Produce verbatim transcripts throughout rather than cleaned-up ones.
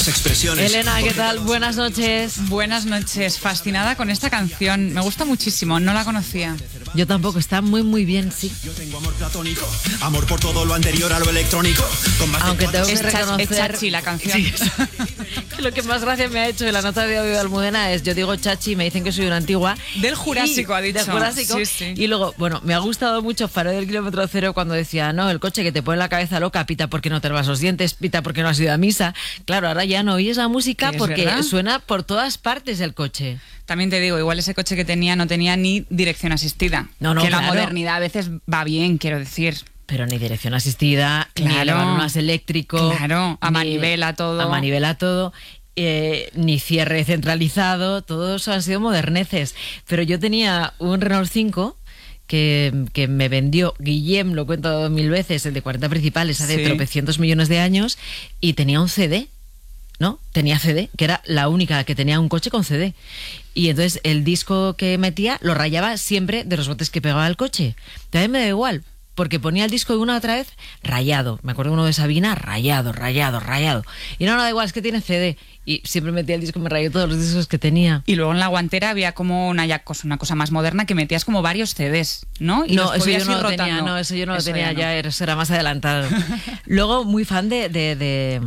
Expresiones. Elena, ¿qué tal? Buenas noches. Buenas noches, fascinada con esta canción. Me gusta muchísimo, no la conocía. Yo tampoco, está muy muy bien, sí. Yo tengo amor platónico, amor por todo lo anterior a lo electrónico. Con más Aunque tengo que Es, reconocer... es chachi la canción. Sí. Que lo que más gracia me ha hecho de la nota de audio de Almudena es, yo digo chachi y me dicen que soy una antigua. Del Jurásico, y, ha dicho. Del Jurásico. Sí, sí. Y luego, bueno, me ha gustado mucho Farol del kilómetro cero cuando decía, no, el coche que te pone la cabeza loca, pita porque no te lavas los dientes, pita porque no has ido a misa. Claro, ahora ya no oyes la música porque verdad? suena por todas partes el coche. También te digo, igual ese coche que tenía no tenía ni dirección asistida. No, no, que claro. la modernidad a veces va bien, quiero decir. Pero ni dirección asistida, Claro. ni elevanuras eléctrico. Claro, a ni- manivela todo. A manivela todo. Eh, ni cierre centralizado, todos han sido moderneces. Pero yo tenía un Renault cinco que, que me vendió Guillem, lo cuento mil veces, el de cuarenta principales hace Sí. tropecientos millones de años, y tenía un C D, ¿no? Tenía C D, que era la única que tenía un coche con C D. Y entonces el disco que metía lo rayaba siempre de los botes que pegaba el coche. También me da igual, porque ponía el disco de una otra vez rayado. Me acuerdo uno de Sabina, rayado, rayado, rayado. Y no, no da igual, es que tiene C D. Y siempre metía el disco, me rayó todos los discos que tenía. Y luego en la guantera había como una, ya cosa, una cosa más moderna que metías como varios C Ds, ¿no? Y No, los eso yo podías no ir lo tenía, rotando. no, eso yo no lo Eso tenía, ya no. ya era, eso era más adelantado. Luego, muy fan de, de, de...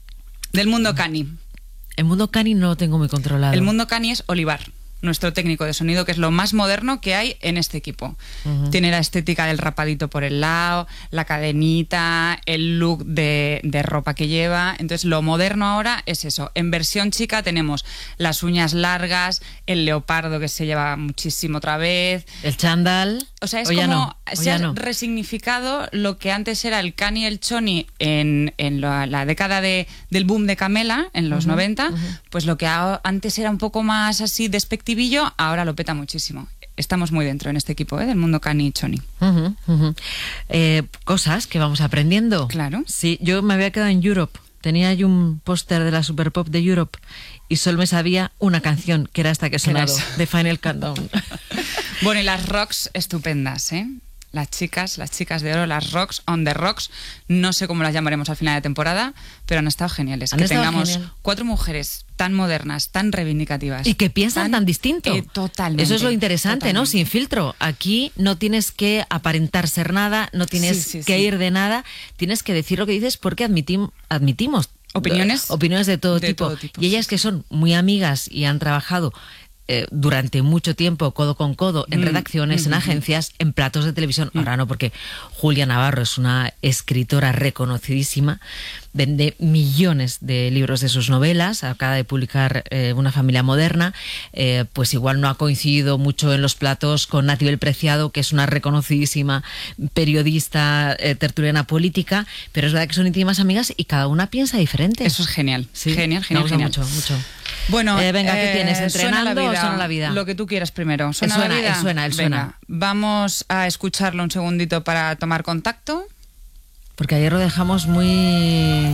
Del mundo cani. El mundo cani no lo tengo muy controlado. El mundo cani es Olivar, nuestro técnico de sonido, que es lo más moderno que hay en este equipo. Ujú. Tiene la estética del rapadito por el lado, la cadenita, el look de, de ropa que lleva. Entonces, lo moderno ahora es eso. En versión chica tenemos las uñas largas, el leopardo que se lleva muchísimo otra vez. El chándal. O sea, es o ya como no, o se ya ha no. resignificado lo que antes era el cani y el choni en, en la, la década de, del boom de Camela, en los Ujú, noventa, ujú. pues lo que a- antes era un poco más así despectivillo, ahora lo peta muchísimo. Estamos muy dentro en este equipo, ¿eh? Del mundo cani y choni. Ujú, ujú. Eh, cosas que vamos aprendiendo. Claro. Sí, yo me había quedado en Europe. Tenía ahí un póster de la Super Pop de Europe y solo me sabía una canción, que era esta que he ¿Qué era sonado, esa? de Final Countdown. Bueno, y las rocks estupendas, ¿eh? Las chicas, las chicas de oro, las rocks, on the rocks, no sé cómo las llamaremos al final de temporada, pero han estado geniales. Han que estado tengamos genial. cuatro mujeres tan modernas, tan reivindicativas. Y que piensan tan, distinto. eh, totalmente. Eso es lo interesante, ¿no? totalmente. Sin filtro. Aquí no tienes que aparentar ser nada, no tienes Sí, sí, que sí. ir de nada, tienes que decir lo que dices porque admitim- admitimos Opiniones opiniones de todo de tipo. todo tipo, Y ellas sí, que son muy amigas y han trabajado eh, durante mucho tiempo codo con codo en Mm, redacciones, mm, en mm, agencias, en platos de televisión. Ahora no, porque Julia Navarro es una escritora reconocidísima, vende millones de libros de sus novelas, acaba de publicar eh, Una familia moderna, eh, pues igual no ha coincidido mucho en los platos con Natibel Preciado, que es una reconocidísima periodista eh, tertuliana política, pero es verdad que son íntimas amigas y cada una piensa diferente. Eso es genial. Sí, Genial, me genial, gusta genial. mucho, mucho. Bueno, Eh, venga, ¿qué tienes? ¿suena la ¿Entrenando o vida? suena la vida? Lo que tú quieras primero. ¿Suena, suena, la vida? él suena, él Venga, suena. vamos a escucharlo un segundito para tomar contacto. Porque ayer lo dejamos muy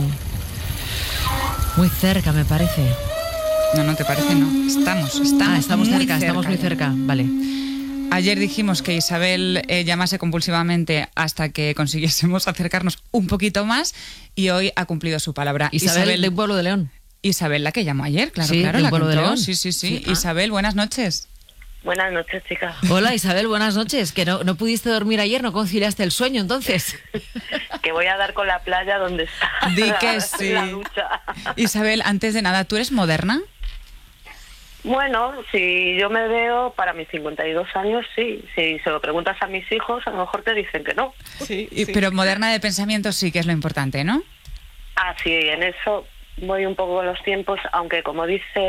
muy cerca, me parece. No, no te parece, no. Estamos, estamos, Ah, estamos muy cerca, estamos muy cerca. Vale. Ayer dijimos que Isabel eh, llamase compulsivamente hasta que consiguiésemos acercarnos un poquito más y hoy ha cumplido su palabra. Isabel, de un pueblo de León. Isabel, la que llamó ayer, claro, Sí, claro, de un la pueblo de contó. León. Sí, sí, sí. Sí, ah. Isabel, buenas noches. Buenas noches, chicas. Hola Isabel, buenas noches. Que no, no pudiste dormir ayer, no conciliaste el sueño entonces. Que voy a dar con la playa donde está Di la, que sí. la ducha. Isabel, antes de nada, ¿tú eres moderna? Bueno, si yo me veo para mis cincuenta y dos años, sí. Si se lo preguntas a mis hijos, a lo mejor te dicen que no. Sí, pero moderna de pensamiento sí que es lo importante, ¿no? Ah, sí, en eso voy un poco con los tiempos, aunque como dice